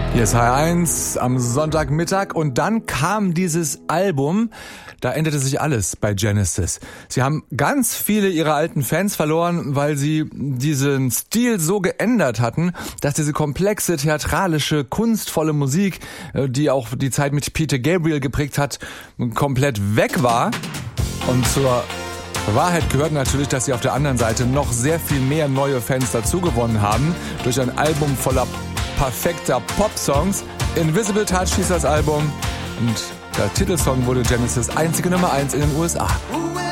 Hier ist H1 am Sonntagmittag und dann kam dieses Album. Da änderte sich alles bei Genesis. Sie haben ganz viele ihrer alten Fans verloren, weil sie diesen Stil so geändert hatten, dass diese komplexe, theatralische, kunstvolle Musik, die auch die Zeit mit Peter Gabriel geprägt hat, komplett weg war. Und zur Wahrheit gehört natürlich, dass sie auf der anderen Seite noch sehr viel mehr neue Fans dazugewonnen haben durch ein Album voller perfekter Pop-Songs. Invisible Touch hieß das Album und der Titelsong wurde Genesis einzige Nummer 1 in den USA.